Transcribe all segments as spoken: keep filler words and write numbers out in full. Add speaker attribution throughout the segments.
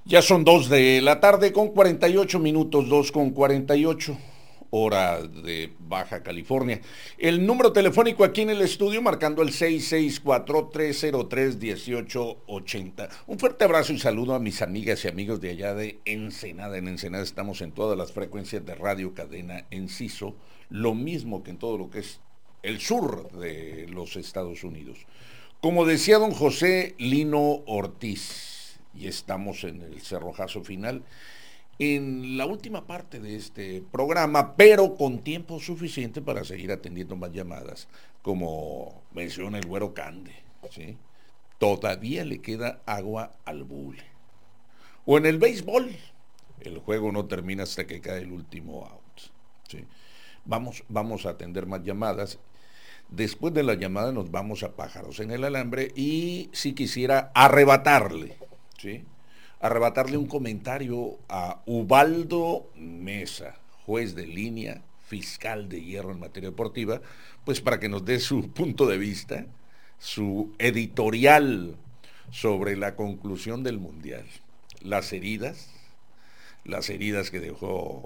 Speaker 1: Ya son dos de la tarde con cuarenta y ocho minutos, dos con cuarenta y ocho, hora de Baja California. El número telefónico aquí en el estudio marcando el seis seis cuatro, tres cero tres, uno ocho ocho cero. Un fuerte abrazo y saludo a mis amigas y amigos de allá de Ensenada. En Ensenada estamos en todas las frecuencias de radio cadena Enciso, lo mismo que en todo lo que es el sur de los Estados Unidos. Como decía don José Lino Ortiz, y estamos en el cerrojazo final, en la última parte de este programa, pero con tiempo suficiente para seguir atendiendo más llamadas, como menciona el güero Cande, ¿sí? Todavía le queda agua al bule. O en el béisbol, el juego no termina hasta que cae el último out, ¿sí? Vamos, vamos a atender más llamadas. Después de la llamada nos vamos a Pájaros en el Alambre y si quisiera arrebatarle, ¿sí? arrebatarle un comentario a Ubaldo Mesa, juez de línea, fiscal de hierro en materia deportiva, pues para que nos dé su punto de vista, su editorial sobre la conclusión del Mundial. Las heridas, las heridas que dejó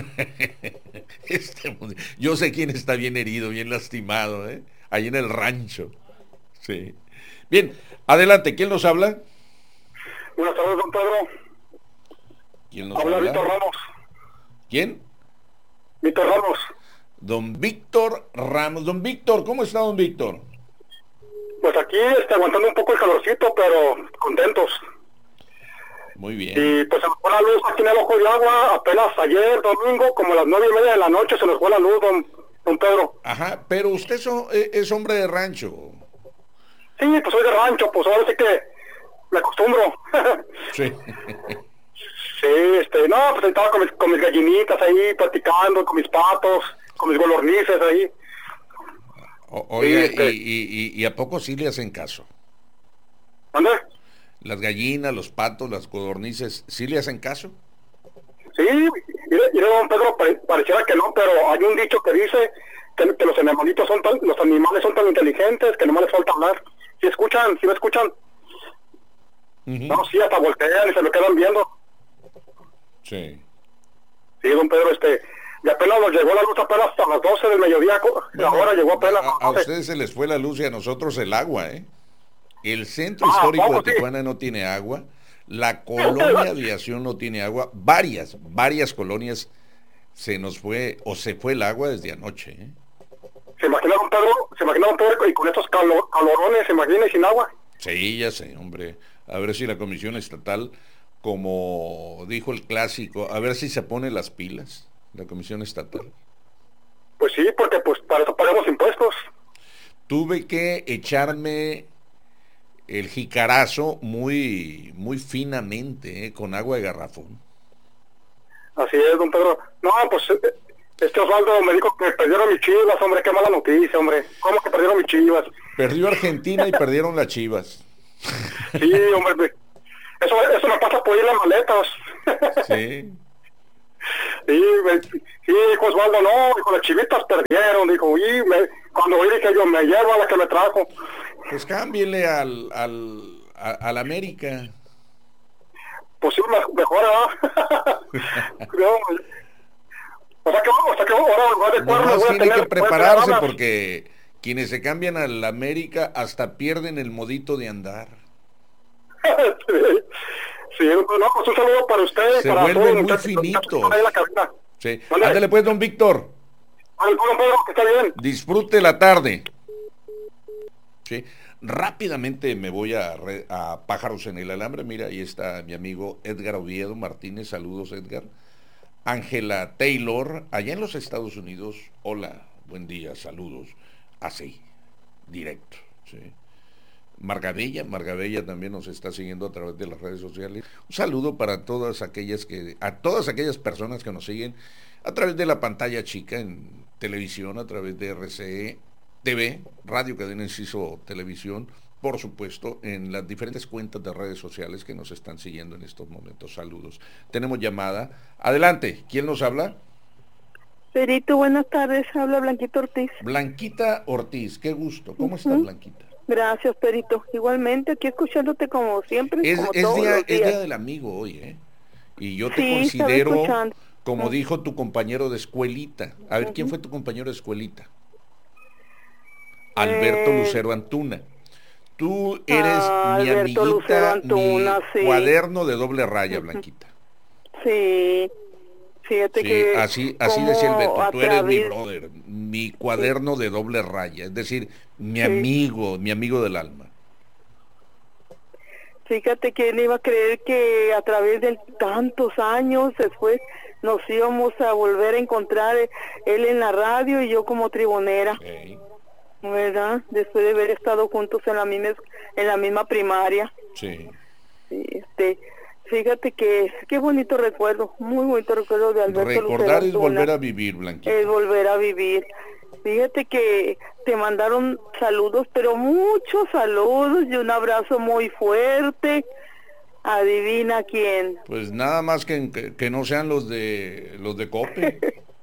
Speaker 1: este mundial. Yo sé quién está bien herido, bien lastimado, ¿eh? Ahí en el rancho. Sí. Bien, adelante, ¿quién nos habla?
Speaker 2: Buenas tardes, don Pedro.
Speaker 1: ¿Quién nos
Speaker 2: Habla
Speaker 1: habla?
Speaker 2: Víctor Ramos.
Speaker 1: ¿Quién?
Speaker 2: Víctor Ramos.
Speaker 1: Don Víctor Ramos. Don Víctor, ¿cómo está don Víctor?
Speaker 2: Pues aquí este, aguantando un poco el calorcito, pero contentos.
Speaker 1: Muy bien.
Speaker 2: Y pues se nos fue la luz aquí en el Ojo de Agua, apenas ayer, domingo, como a las nueve y media de la noche se nos fue la luz, don, don Pedro.
Speaker 1: Ajá, pero usted so, es hombre de rancho.
Speaker 2: Sí, pues soy de rancho, pues ahora sí que me acostumbro.
Speaker 1: Sí.
Speaker 2: Sí, este, no, pues estaba con mis, con mis gallinitas ahí, platicando, con mis patos, con mis golornices ahí.
Speaker 1: O, oiga,
Speaker 2: Sí, este...
Speaker 1: y, y, y a poco sí le hacen caso?
Speaker 2: ¿Dónde?
Speaker 1: Las gallinas, los patos, las codornices, ¿sí le hacen caso?
Speaker 2: Sí, y don Pedro, pareciera que no, pero hay un dicho que dice que, que los animalitos son tan, los animales son tan inteligentes que no les falta hablar. Si escuchan, si me escuchan. Uh-huh. No, sí, hasta voltean y se lo quedan viendo.
Speaker 1: Sí.
Speaker 2: Sí, don Pedro, este, y apenas nos llegó la luz apenas a las doce del mediodía, bueno, ahora llegó apenas.
Speaker 1: A, a ustedes se les fue la luz y a nosotros el agua, ¿eh? El centro
Speaker 2: ah,
Speaker 1: histórico
Speaker 2: vamos,
Speaker 1: de Tijuana sí. No tiene agua, la colonia Aviación no tiene agua, varias, varias colonias se nos fue, o se fue el agua desde anoche, ¿eh?
Speaker 2: ¿Se imagina don Pedro? ¿Se imagina don Pedro y con estos calor, calorones, se imagina y sin agua?
Speaker 1: Sí, ya sé, hombre. A ver si la Comisión Estatal, como dijo el clásico, a ver si se pone las pilas, la Comisión Estatal.
Speaker 2: Pues sí, porque pues para eso pagamos impuestos.
Speaker 1: Tuve que echarme el jicarazo muy, muy finamente, ¿eh? Con agua de garrafón.
Speaker 2: Así es, don Pedro. No, pues este Osvaldo me dijo que perdieron mis Chivas, hombre, qué mala noticia, hombre. ¿Cómo que perdieron mis Chivas?
Speaker 1: Perdió Argentina y perdieron las Chivas.
Speaker 2: Sí, hombre, eso, eso me pasa por ir las maletas.
Speaker 1: Sí.
Speaker 2: Sí, me, sí, dijo Osvaldo, no, dijo, las chivitas perdieron, dijo, y me, cuando vi dije yo, me llevo a la que me trajo.
Speaker 1: Pues cámbiele al, al, a, al América.
Speaker 2: Pues sí, mejor, ¿verdad? No, o sea que, o sea que ahora de cuerno
Speaker 1: Nomás
Speaker 2: voy a
Speaker 1: tiene
Speaker 2: tener,
Speaker 1: que prepararse
Speaker 2: tener
Speaker 1: porque quienes se cambian al América hasta pierden el modito de andar.
Speaker 2: Sí, sí, no, pues un saludo para usted.
Speaker 1: Se
Speaker 2: para
Speaker 1: vuelven
Speaker 2: todos,
Speaker 1: muy finitos. Sí.
Speaker 2: ¿Vale?
Speaker 1: Ándale pues, don Víctor.
Speaker 2: Ay, don Pedro, que está bien.
Speaker 1: Disfrute la tarde. Sí. Rápidamente me voy a, a Pájaros en el Alambre. Mira, ahí está mi amigo Edgar Oviedo Martínez. Saludos, Edgar. Ángela Taylor, allá en los Estados Unidos. Hola, buen día, saludos. Así, directo. ¿Sí? Margabella, Margabella también nos está siguiendo a través de las redes sociales. Un saludo para todas aquellas que, a todas aquellas personas que nos siguen a través de la pantalla chica en televisión, a través de R C E T V, Radio Cadena Enciso Televisión, por supuesto, en las diferentes cuentas de redes sociales que nos están siguiendo en estos momentos. Saludos. Tenemos llamada. Adelante, ¿quién nos habla?
Speaker 3: Perito, buenas tardes, habla Blanquita Ortiz.
Speaker 1: Blanquita Ortiz, qué gusto. ¿Cómo uh-huh. está Blanquita?
Speaker 3: Gracias, Perito. Igualmente, aquí escuchándote como siempre,
Speaker 1: Es,
Speaker 3: como
Speaker 1: es,
Speaker 3: todos
Speaker 1: día,
Speaker 3: los
Speaker 1: es
Speaker 3: días.
Speaker 1: día del amigo hoy, ¿eh? Y yo te
Speaker 3: Sí, estaba
Speaker 1: considero,
Speaker 3: escuchando.
Speaker 1: como
Speaker 3: Mm.
Speaker 1: dijo tu compañero de escuelita. A ver, ¿quién
Speaker 3: Ujú.
Speaker 1: fue tu compañero de escuelita? Alberto
Speaker 3: Eh,
Speaker 1: Lucero Antuna. Tú eres
Speaker 3: ah,
Speaker 1: mi
Speaker 3: Alberto Lucero
Speaker 1: amiguita,
Speaker 3: Antuna,
Speaker 1: mi
Speaker 3: sí.
Speaker 1: cuaderno de doble raya,
Speaker 3: Ujú.
Speaker 1: Blanquita.
Speaker 3: Sí, fíjate
Speaker 1: Sí,
Speaker 3: que
Speaker 1: así, así decía el
Speaker 3: como
Speaker 1: Beto,
Speaker 3: a
Speaker 1: tú eres mi
Speaker 3: través,
Speaker 1: brother, mi
Speaker 3: sí,
Speaker 1: cuaderno de doble raya, es decir, mi
Speaker 3: sí.
Speaker 1: amigo, mi amigo del alma.
Speaker 3: Fíjate que él iba a creer que a través de tantos años después nos íbamos a volver a encontrar, eh, él en la radio y yo como tribunera,
Speaker 1: Sí,
Speaker 3: ¿verdad? Después de haber estado juntos en la misma, en la misma primaria.
Speaker 1: sí.
Speaker 3: Sí, este, fíjate que qué bonito recuerdo, muy bonito recuerdo de Alberto Lucero
Speaker 1: Recordar es
Speaker 3: Antuna,
Speaker 1: volver a vivir,
Speaker 3: es
Speaker 1: Blanquita.
Speaker 3: volver a vivir. Fíjate que te mandaron saludos, pero muchos saludos y un abrazo muy fuerte. Adivina quién.
Speaker 1: Pues nada más que, que, que no sean los de los de Cope.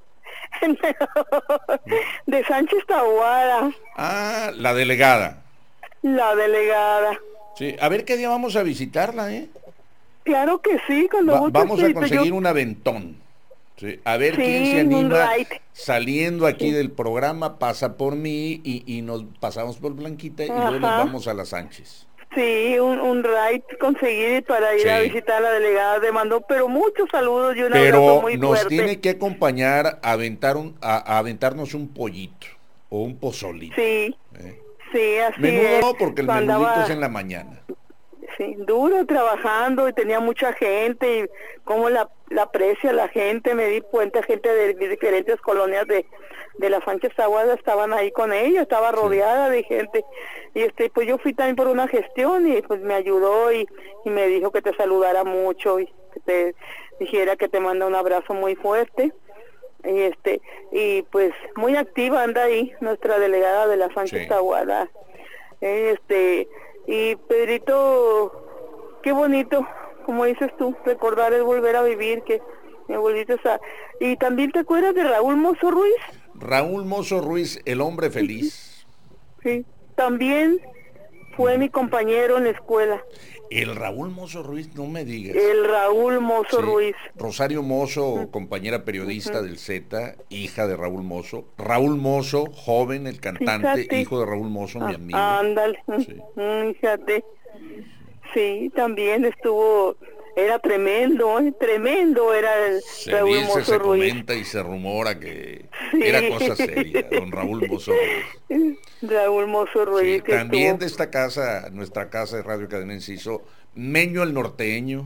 Speaker 3: De Sánchez Tahuada,
Speaker 1: Ah, la delegada.
Speaker 3: la delegada.
Speaker 1: Sí, a ver qué día vamos a visitarla, ¿eh?
Speaker 3: Claro que sí, cuando
Speaker 1: Va-
Speaker 3: gustes,
Speaker 1: vamos a
Speaker 3: Pedrito, yo.
Speaker 1: conseguir un aventón. Sí, a ver quién se
Speaker 3: Sí, un
Speaker 1: anima
Speaker 3: ride.
Speaker 1: saliendo aquí
Speaker 3: Sí.
Speaker 1: del programa, pasa por mí y, y nos pasamos por Blanquita y luego nos
Speaker 3: Ajá.
Speaker 1: vamos a las Sánchez.
Speaker 3: Sí, un, un ride conseguir para ir a
Speaker 1: Sí.
Speaker 3: visitar a la delegada. Le mandó, pero muchos saludos y un abrazo
Speaker 1: Pero
Speaker 3: muy
Speaker 1: nos
Speaker 3: fuerte.
Speaker 1: tiene que acompañar a, aventar un, a, a aventarnos un pollito o un pozolito.
Speaker 3: Sí,
Speaker 1: ¿eh?
Speaker 3: sí, así
Speaker 1: Menudo
Speaker 3: es.
Speaker 1: no, porque el
Speaker 3: Andaba,
Speaker 1: menudito es en la mañana.
Speaker 3: sí, duro trabajando y tenía mucha gente y cómo la, la aprecia la gente. Me di cuenta, gente de diferentes colonias de, de la Sánchez Tahuada estaban ahí con ella, estaba rodeada de gente. Y este pues yo fui también por una gestión y pues me ayudó y, y me dijo que te saludara mucho y que te dijera que te manda un abrazo muy fuerte. Y este y pues muy activa anda ahí nuestra delegada de la Sánchez
Speaker 1: Sí.
Speaker 3: Tahuada. Este y Pedrito, qué bonito, como dices tú, recordar es volver a vivir, que me volviste a... Y también te acuerdas de Raúl Mozo Ruiz,
Speaker 1: Raúl Mozo Ruiz, el hombre feliz.
Speaker 3: sí, también fue mi compañero en la escuela,
Speaker 1: El Raúl Mozo Ruiz, no me digas.
Speaker 3: el Raúl Mozo
Speaker 1: Sí.
Speaker 3: Ruiz.
Speaker 1: Rosario Mozo, compañera periodista del Z, hija de Raúl Mozo. Raúl Mozo, joven, el cantante,
Speaker 3: Fíjate.
Speaker 1: hijo de Raúl Mozo, mi
Speaker 3: Ah,
Speaker 1: amigo.
Speaker 3: ándale,
Speaker 1: Sí.
Speaker 3: mm, fíjate. Sí, también estuvo, era tremendo, ¿eh? Tremendo era el
Speaker 1: Se
Speaker 3: Raúl
Speaker 1: dice,
Speaker 3: Mozo
Speaker 1: se
Speaker 3: Ruiz.
Speaker 1: comenta y se rumora que
Speaker 3: Sí.
Speaker 1: era cosa seria, don Raúl Mozo Ruiz.
Speaker 3: Raúl Mozo Ruiz,
Speaker 1: Sí,
Speaker 3: que
Speaker 1: también
Speaker 3: estuvo,
Speaker 1: de esta casa, nuestra casa de Radio Cadena Enciso, Meño el Norteño.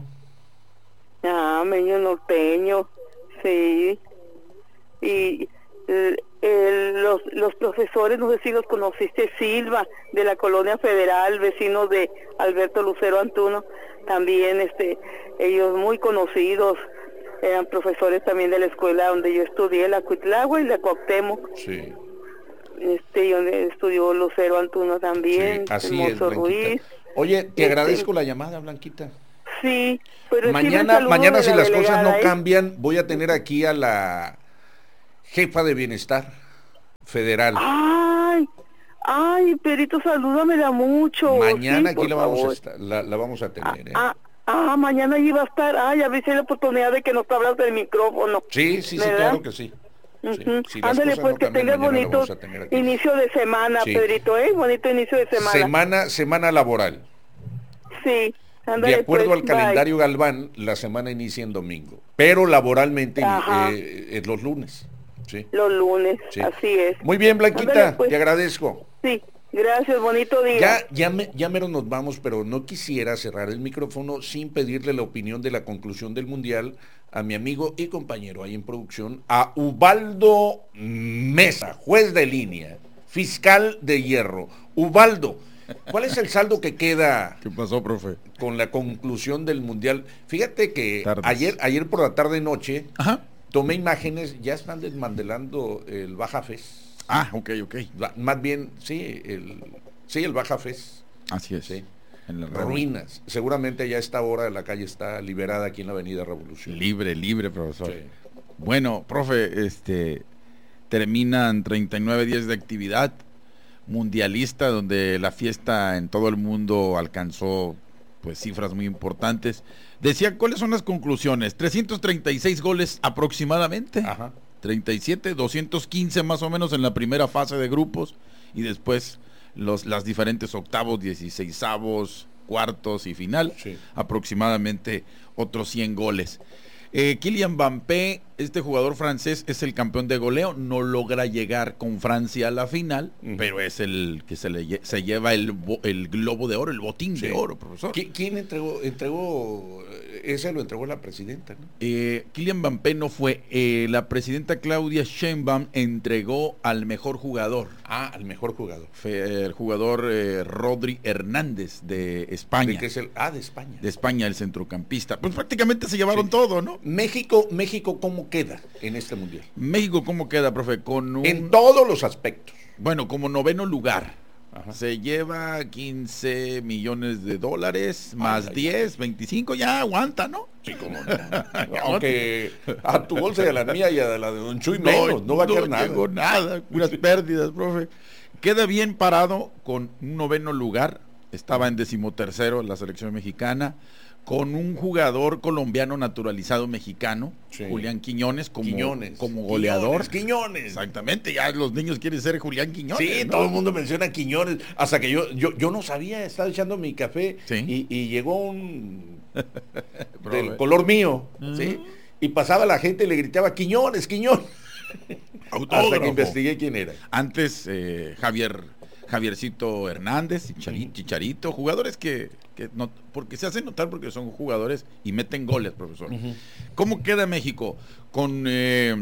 Speaker 3: ah, medio norteño, sí, y eh, el- los, los profesores, no sé si los conociste, Silva, de la Colonia Federal, vecinos de Alberto Lucero Antuno, también este, ellos muy conocidos, eran profesores también de la escuela donde yo estudié, la Cuitlagua y la Cuauhtémoc,
Speaker 1: Sí,
Speaker 3: este, y donde estudió Lucero Antuno
Speaker 1: sí,
Speaker 3: también,
Speaker 1: así es,
Speaker 3: Mozo
Speaker 1: Blanquita.
Speaker 3: Ruiz,
Speaker 1: Oye, te
Speaker 3: Este-
Speaker 1: agradezco la llamada, Blanquita.
Speaker 3: sí, pues recibe el
Speaker 1: Mañana,
Speaker 3: saludo
Speaker 1: mañana
Speaker 3: de
Speaker 1: si
Speaker 3: la
Speaker 1: las cosas no
Speaker 3: delegada, ¿eh?
Speaker 1: cambian, voy a tener aquí a la jefa de bienestar federal.
Speaker 3: Ay, ay, Perito, salúdamela mucho.
Speaker 1: Mañana
Speaker 3: sí,
Speaker 1: aquí
Speaker 3: por
Speaker 1: la vamos a
Speaker 3: favor.
Speaker 1: estar, la, la vamos a tener, ¿eh?
Speaker 3: Ah, ah, mañana iba a estar. Ay, a ver si hay la oportunidad de que nos hablas del micrófono.
Speaker 1: Sí, sí, sí,
Speaker 3: ¿verdad?
Speaker 1: claro que sí. Sí,
Speaker 3: Ujú.
Speaker 1: si las
Speaker 3: Ándale,
Speaker 1: cosas
Speaker 3: pues
Speaker 1: no
Speaker 3: que
Speaker 1: cambian,
Speaker 3: tengas
Speaker 1: mañana la
Speaker 3: bonito
Speaker 1: vamos a tener aquí.
Speaker 3: inicio de semana,
Speaker 1: Sí.
Speaker 3: Pedrito, ¿eh? Bonito inicio de semana.
Speaker 1: Semana, semana laboral.
Speaker 3: Sí,
Speaker 1: De
Speaker 3: ándale,
Speaker 1: acuerdo
Speaker 3: pues,
Speaker 1: al
Speaker 3: bye.
Speaker 1: calendario Galván, la semana inicia en domingo, pero laboralmente
Speaker 3: Ajá.
Speaker 1: eh, es los lunes. Sí,
Speaker 3: Los lunes,
Speaker 1: sí.
Speaker 3: así es.
Speaker 1: Muy bien, Blanquita,
Speaker 3: Ándale, pues.
Speaker 1: te agradezco.
Speaker 3: Sí, gracias, bonito día.
Speaker 1: Ya, ya, me, ya mero nos vamos, pero no quisiera cerrar el micrófono sin pedirle la opinión de la conclusión del Mundial a mi amigo y compañero ahí en producción, a Ubaldo Mesa, juez de línea, fiscal de hierro. Ubaldo, ¿cuál es el saldo que queda
Speaker 4: ¿Qué pasó, profe?
Speaker 1: con la conclusión del Mundial? Fíjate que
Speaker 4: Tardes.
Speaker 1: ayer, ayer por la tarde noche
Speaker 4: Ajá.
Speaker 1: tomé imágenes, ya están desmantelando el Baja Fes.
Speaker 4: Ah, ok, ok.
Speaker 1: Va- Más bien, sí, el, sí, el Baja Fes.
Speaker 4: Así es.
Speaker 1: Sí.
Speaker 4: En la radio.
Speaker 1: Ruinas. Seguramente ya a esta hora la calle está liberada aquí en la Avenida Revolución.
Speaker 4: Libre, libre, profesor.
Speaker 1: Sí.
Speaker 4: Bueno, profe, este terminan treinta y nueve días de actividad. mundialista, donde la fiesta en todo el mundo alcanzó pues cifras muy importantes. Decía, ¿cuáles son las conclusiones? trescientos treinta y seis goles aproximadamente.
Speaker 1: Ajá.
Speaker 4: treinta y siete, doscientos quince más o menos en la primera fase de grupos, y después los, las diferentes octavos, dieciseisavos, cuartos y final,
Speaker 1: Sí.
Speaker 4: aproximadamente otros cien goles. Eh, Kylian Mbappé, este jugador francés, es el campeón de goleo, no logra llegar con Francia a la final,
Speaker 1: Uh-huh.
Speaker 4: pero es el que se, le, lle- se lleva el, bo- el globo de oro, el botín
Speaker 1: Sí.
Speaker 4: de oro, profesor.
Speaker 1: ¿Qui- ¿Quién entregó? entregó Ese lo entregó la presidenta, ¿no?
Speaker 4: Eh, Kylian Mbappé no fue, eh, la presidenta Claudia Sheinbaum entregó al mejor jugador,
Speaker 1: Ah, al mejor jugador.
Speaker 4: fue el jugador eh, Rodri Hernández de España,
Speaker 1: ¿De qué es el? Ah, de España.
Speaker 4: de España, el centrocampista. Pues prácticamente se llevaron
Speaker 1: Sí.
Speaker 4: todo, ¿no?
Speaker 1: México, México, ¿cómo queda en este mundial?
Speaker 4: México, ¿cómo queda, profe? Con un,
Speaker 1: En todos los aspectos.
Speaker 4: bueno, como noveno lugar.
Speaker 1: Ajá.
Speaker 4: Se lleva quince millones de dólares, más
Speaker 1: ay,
Speaker 4: diez, veinticinco, ya aguanta, ¿no?
Speaker 1: Sí, cómo no. Aunque a tu bolsa y a la mía y a la de Don Chuy menos, no, va a quedar nada.
Speaker 4: llegó nada, unas pérdidas, profe. Queda bien parado con un noveno lugar, estaba en decimotercero la selección mexicana, con un jugador colombiano naturalizado mexicano,
Speaker 1: Sí.
Speaker 4: Julián Quiñones, como,
Speaker 1: Quiñones.
Speaker 4: como goleador.
Speaker 1: Quiñones, Quiñones.
Speaker 4: Exactamente, ya los niños quieren ser Julián Quiñones.
Speaker 1: Sí,
Speaker 4: ¿no?
Speaker 1: todo el mundo menciona Quiñones, hasta que yo yo, yo no sabía, estaba echando mi café
Speaker 4: Sí.
Speaker 1: y, y llegó un
Speaker 4: Profe.
Speaker 1: del color mío, ¿sí? Y pasaba la gente y le gritaba Quiñones, Quiñones. Hasta
Speaker 4: Autógrafo.
Speaker 1: que investigué quién era.
Speaker 4: Antes eh, Javier Javiercito Hernández, Chicharito, Chicharito, jugadores que, que no, porque se hacen notar porque son jugadores y meten goles, profesor.
Speaker 1: Ujú.
Speaker 4: ¿Cómo queda México? Con eh,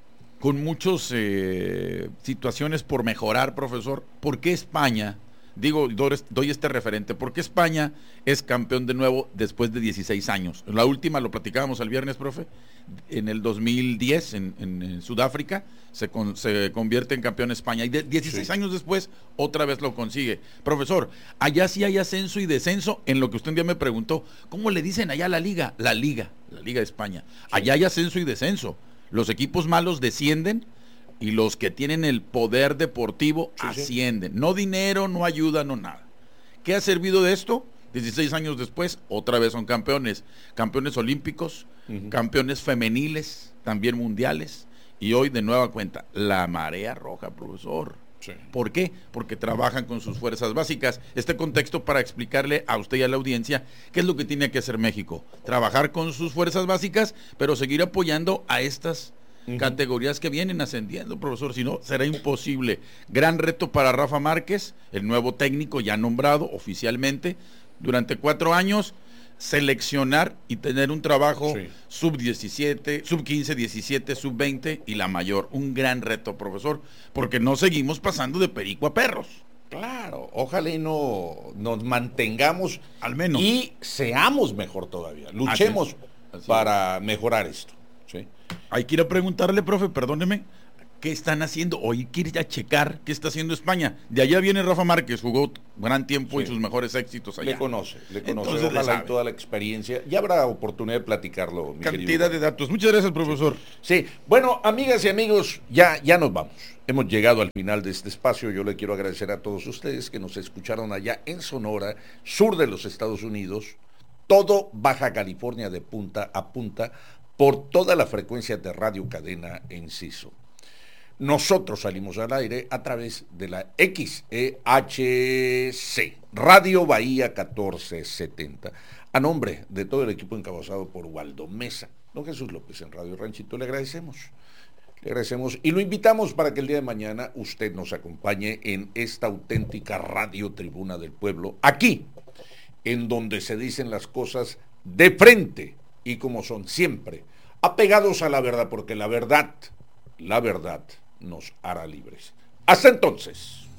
Speaker 4: con muchas eh, situaciones por mejorar, profesor. ¿Por qué España? Digo, doy doy este referente. ¿Por qué España es campeón de nuevo después de dieciséis años? La última lo platicábamos el viernes, profe. En el dos mil diez, en, en, en Sudáfrica, se, con, se convierte en campeón España. Y de, dieciséis
Speaker 1: Sí.
Speaker 4: años después, otra vez lo consigue. Profesor, allá sí hay ascenso y descenso. En lo que usted un día me preguntó, ¿cómo le dicen allá a la liga? La liga, la liga de España. Allá hay ascenso y descenso. Los equipos malos descienden y los que tienen el poder deportivo
Speaker 1: Sí, sí.
Speaker 4: ascienden. No dinero, no ayuda, no nada. ¿Qué ha servido de esto? dieciséis años después, otra vez son campeones. Campeones olímpicos,
Speaker 1: Ujú.
Speaker 4: campeones femeniles, también mundiales. Y hoy de nueva cuenta, la marea roja, profesor.
Speaker 1: Sí.
Speaker 4: ¿Por qué? Porque trabajan con sus fuerzas básicas. Este contexto para explicarle a usted y a la audiencia qué es lo que tiene que hacer México. Trabajar con sus fuerzas básicas, pero seguir apoyando a estas
Speaker 1: Ujú.
Speaker 4: categorías que vienen ascendiendo, profesor. Si no, será imposible. Gran reto para Rafa Márquez, el nuevo técnico ya nombrado oficialmente durante cuatro años. Seleccionar y tener un trabajo
Speaker 1: Sí.
Speaker 4: sub diecisiete, sub quince, diecisiete, sub veinte y la mayor. Un gran reto, profesor, porque no seguimos pasando de perico a perros.
Speaker 1: Claro, ojalá y no nos mantengamos
Speaker 4: Al menos.
Speaker 1: y seamos mejor todavía. Luchemos
Speaker 4: Así es. Así
Speaker 1: para mejorar esto. ¿Sí?
Speaker 4: Hay que ir a preguntarle, profe, perdóneme, ¿qué están haciendo? Hoy quiere ir a checar qué está haciendo España. De allá viene Rafa Márquez, jugó gran tiempo y
Speaker 1: Sí.
Speaker 4: sus mejores éxitos allá.
Speaker 1: Le conoce, le conoce,
Speaker 4: Entonces le
Speaker 1: ojalá y
Speaker 4: sabe.
Speaker 1: toda la experiencia. Ya habrá oportunidad de platicarlo, mi
Speaker 4: Cantidad
Speaker 1: querido.
Speaker 4: de datos. Muchas gracias, profesor.
Speaker 1: Sí, bueno, amigas y amigos, ya, ya nos vamos. Hemos llegado al final de este espacio. Yo le quiero agradecer a todos ustedes que nos escucharon allá en Sonora, sur de los Estados Unidos, todo Baja California de punta a punta, por toda la frecuencia de Radio Cadena Enciso. Nosotros salimos al aire a través de la X E H C, Radio Bahía catorce setenta, a nombre de todo el equipo encabezado por Waldo Mesa. Don Jesús López en Radio Ranchito, le agradecemos. Le agradecemos y lo invitamos para que el día de mañana usted nos acompañe en esta auténtica Radio Tribuna del Pueblo, aquí, en donde se dicen las cosas de frente y como son siempre, apegados a la verdad, porque la verdad, la verdad nos hará libres. Hasta entonces.